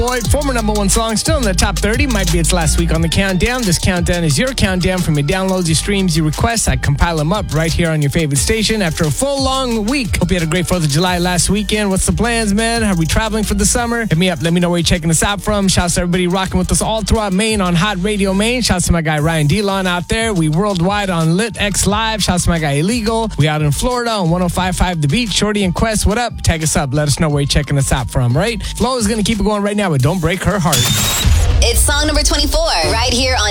Boyd, former number one song, still in the top 30. Might be its last week on the countdown. This countdown is your countdown from your downloads, your streams, your requests. I compile them up right here on your favorite station after a full long week. Hope you had a great 4th of July last weekend. What's the plans, man? Are we traveling for the summer? Hit me up. Let me know where you're checking us out from. Shouts to everybody rocking with us all throughout Maine on Hot Radio Maine. Shouts to my guy Ryan Delon out there. We worldwide on Lit X Live. Shouts to my guy Illegal. We out in Florida on 105.5 The Beat. Shorty and Quest, what up? Tag us up. Let us know where you're checking us out from, right? Flo is going to keep it going right now, but don't break her heart. It's song number 24 right here on